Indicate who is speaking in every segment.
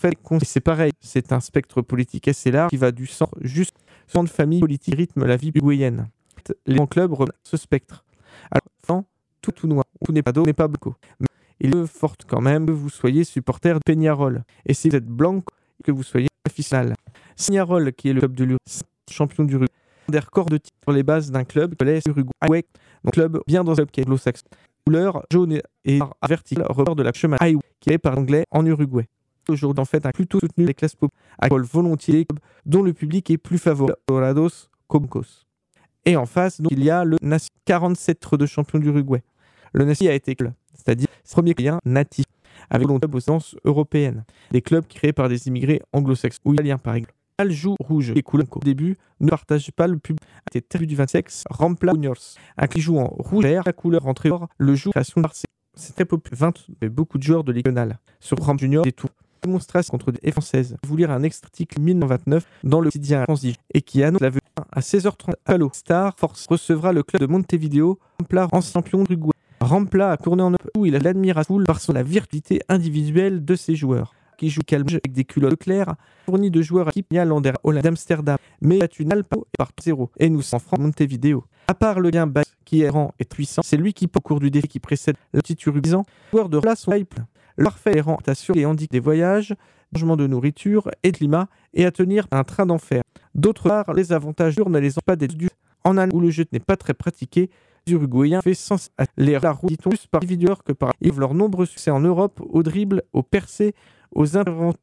Speaker 1: fait, c'est pareil, c'est un spectre politique assez large qui va du centre jusqu'au centre de famille politique qui rythme la vie uruguayenne. Les grands clubs reprennent ce spectre. Alors, tout noir, tout n'est pas d'eau, n'est pas blanco. Mais il est fort quand même que vous soyez supporter de Peñarol. Et si vous êtes blanc, que vous soyez aficionado. Peñarol, qui est le club de l'Uruguay, champion d'Uruguay, des records de titres sur les bases d'un club que l'est Uruguay, donc club bien dans un club qui est anglo-saxon. Couleur jaune et verticale, rebord de la chemin Highway, qui est par anglais en Uruguay. Aujourd'hui, en fait, a plutôt soutenu les classes populaires, avec volontiers les clubs dont le public est plus favorable, Dorados, Comcos. Et en face, donc, il y a le Nacional, 47 titres de champion d'Uruguay. Le Nacional a été, c'est-à-dire le premier client natif, avec un club aux séances européennes. Des clubs créés par des immigrés anglo-saxons ou italiens, par exemple. Le joue rouge. Les couleurs au début ne partagent pas le public. C'était début du 27 Rampla Juniors. Un qui joue en rouge vert, la couleur rentrée or, le joue création de Marseille. C'est très populaire. 20, mais beaucoup de joueurs de Ligue nationale. Sur Rampla Juniors, des tours. Démonstration contre des F-16. Vous lire un extrait article 1929 dans le quotidien Transigé et qui annonce la venue à 16h30 à l'eau. Star Force recevra le club de Montevideo, Rampla, ancien champion d'Uruguay. Rampla a tourné en Europe où il a l'admiration par la virtualité individuelle de ses joueurs. Qui joue calme avec des culottes claires, fourni de joueurs à l'équipe néerlandaise d'Amsterdam, mais battu Nalpao par 0 et nous en francs Montevideo. À part le lien bas qui est grand et puissant, c'est lui qui, au cours du défi qui précède le petit uruguayen, joueur de place hype. Le parfait errant est assuré et indique des voyages, changement de nourriture et de climat et à tenir un train d'enfer. D'autre part, les avantages ne les ont pas des durs. En un où le jeu n'est pas très pratiqué, les Uruguayens fait sans les la roue dit-on plus par individueur que par ils leurs nombreux succès en Europe, au dribble, au percé, aux interventions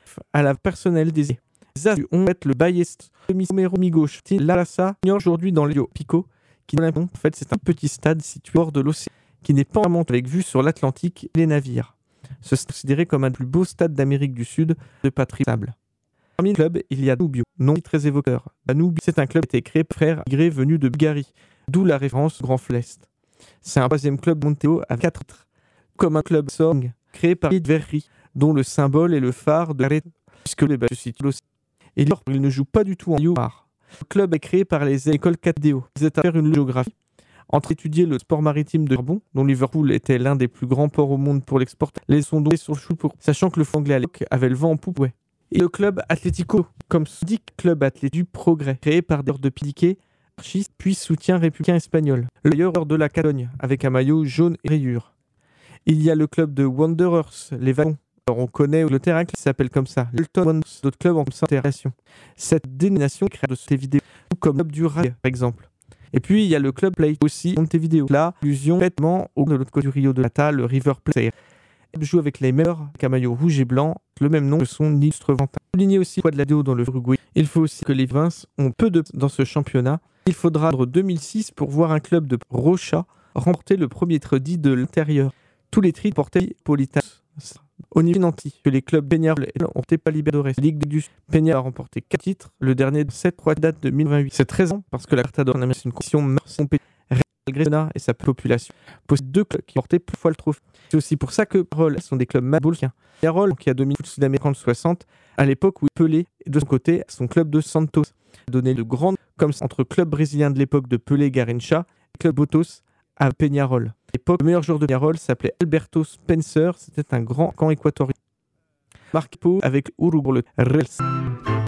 Speaker 1: à la personnelle désirée. Zazu on met le Ballest, le mi-gauche, Lalassa, aujourd'hui dans le Pico, qui en fait c'est un petit stade situé hors de l'océan, qui n'est pas vraiment avec vue sur l'Atlantique et les navires. Ce stade est considéré comme un des plus beaux stades d'Amérique du Sud de patrie sable. Parmi les clubs, il y a Danubio, nom très évoqueur. Danubio, c'est un club qui a été créé par frère immigré venu de Bulgarie, d'où la référence au Grand Flest. C'est un troisième club Monteo avec 4 titres, comme un club Song, créé par Verri, dont le symbole est le phare de l'arrêt, puisque les bases se situent aussi. Et il ne joue pas du tout en Yumar. Le club est créé par les écoles Cadéo. Ils étaient à faire une géographie. Entre étudier le sport maritime de charbon, dont Liverpool était l'un des plus grands ports au monde pour l'export, les sont donnés sur le chou pour, sachant que le franglais à l'époque avait le vent en poupe. Ouais. Et le club Atlético, comme se dit club athlétique du progrès, créé par des de Piqué, puis soutien républicain espagnol. Le meilleur de la Catalogne, avec un maillot jaune et rayures. Il y a le club de Wanderers, les Wagons. Alors on connaît le terrain qui s'appelle comme ça, l'Elton Wanderers, d'autres clubs en considération. Cette dénomination est créée de ces vidéos, comme le club du Rail, par exemple. Et puis il y a le club Play aussi, Montevideo. Là, allusion complètement au de l'autre côté du Rio de la Plata, le River Plate. Il joue avec les meilleurs, qu'un maillot rouge et blanc, le même nom que son illustre Ventin. Souligner aussi le poids de la vidéo dans le Uruguay. Il faut aussi que les Vins ont peu de dans ce championnat. Il faudra attendre 2006 pour voir un club de Rocha remporter le premier titre dit de l'intérieur. Tous les titres portés Politas. Au niveau nanti, que les clubs Peñarol ont été pas Libertadores. Ligue du Peñarol a remporté 4 titres, le dernier de 7 date de 2028. C'est 13 ans parce que la Libertadores c'est une compétition Real et sa population possède 2 clubs qui portaient plus fois le trophée. C'est aussi pour ça que Peñarol sont des clubs mabolkiens. Peñarol, qui a dominé le sud-américain en 60, à l'époque où Pelé, de son côté, son club de Santos, a donné de grandes comme entre clubs brésiliens de l'époque de Pelé et Garrincha et club Botos à Peñarol. À l'époque, le meilleur joueur de Peñarol s'appelait Alberto Spencer, c'était un grand camp équatorien. Marque Pau avec Uruguay.